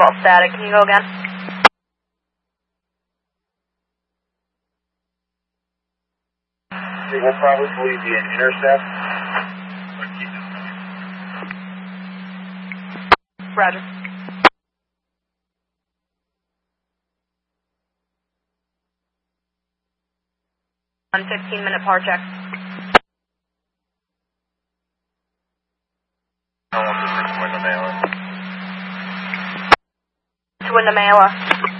default static. Can you go again? We'll probably be an intercept. Roger. On 15-minute par check. I want to win the mailer. To win the mailer.